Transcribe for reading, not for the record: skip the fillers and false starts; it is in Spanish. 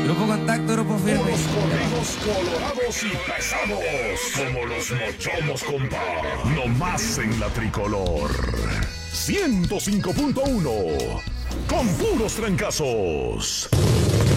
Grupo Contacto, Grupo Firme. Los corridos colorados y pesados. Como los mochomos, compa. No más en la tricolor. 105.1. Con puros trancazos.